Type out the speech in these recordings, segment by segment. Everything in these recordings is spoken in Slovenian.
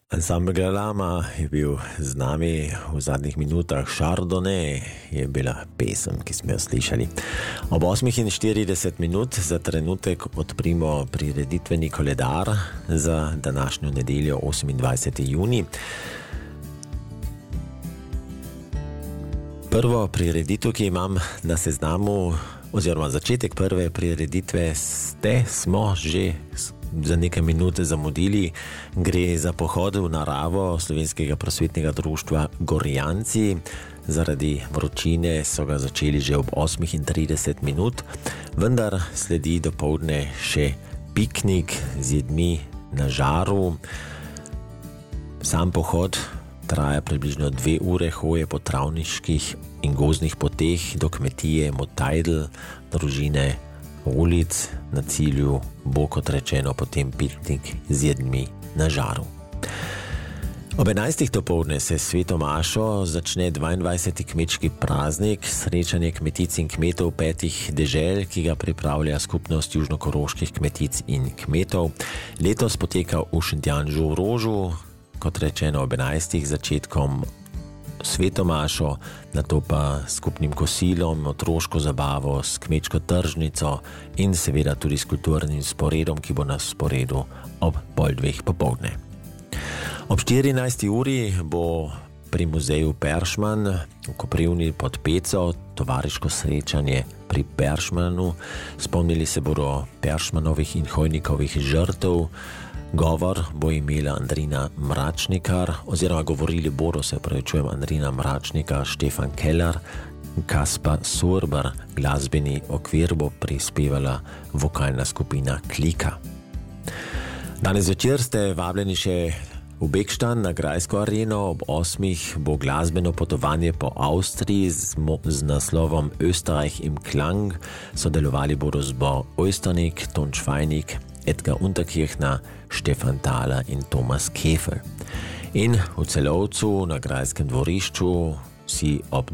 Ansambl Glalama je bil z nami v zadnjih minutah. Chardonnay je bila pesem, ki smo jo slišali. Ob 8:40 za trenutek odprimo prireditveni koledar za današnjo nedeljo 28. juni. Prvo prireditev, ki imam na seznamu, oziroma začetek prve prireditve smo že za nekaj minut zamudili. Gre za pohod v naravo Slovenskega prosvetnega društva Gorjanci. Zaradi vročine so ga začeli že ob 8:30, vendar sledi dopoldne še piknik z jedmi na žaru. Sam pohod traja približno 2 ure hoje po travniških in gozdnih poteh do kmetije Motajdl, družine ulic. Na cilju bo, kot rečeno, potem piknik z jedmi na žaru. Ob 11. dopoldne se s sveto mašo začne 22. kmečki praznik, srečanje kmetic in kmetov 5 dežel, ki ga pripravlja skupnost južnokoroških kmetic in kmetov. Letos poteka v Šentjanžu v Rožu, kot rečeno ob 11. začetkom sveto mašo, nato pa skupnim kosilom, otroško zabavo, s kmečko tržnico in seveda tudi s kulturnim sporedom, ki bo na sporedu ob 1:30 popoldne. Ob 14. uri bo pri muzeju Peršman v Koprivni pod Peco tovariško srečanje pri Peršmanu. Spomnili se bodo Peršmanovih in Hojnikovih žrtev. Govor bo imela Andrina Mračnikar, oziroma govorili bodo, Andrina Mračnikar, Štefan Keller, Kaspar Surber. Glasbeni okvir bo prispevala vokalna skupina Klika. Danes večer ste vabljeni še v Bekštan na Grajsko areno. Ob 8. bo glasbeno potovanje po Avstriji z naslovom Österreich im Klang. Sodelovali bodo zbor Oysternik, Ton Švajnik, Edgar Unterkirchner, Stefan Thaler in Thomas Kefel. In v Celovcu na Grajskem dvorišču si ob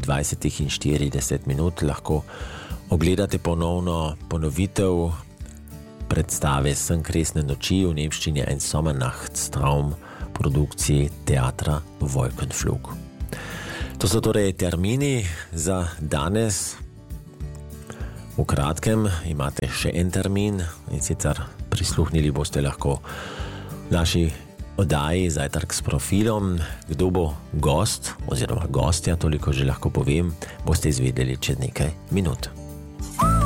20:40 lahko ogledate ponovitev predstave Senkresne noči, v nemščini Ein Sommernachtstraum, produkciji teatra Wolkenflug. To so torej termini za danes. V kratkem imate še en termin, in sicer prisluhnili boste lahko naši oddaji Zajtrk s profilom. Kdo bo gost oziroma gostja, toliko že lahko povem, boste izvedeli čez nekaj minut.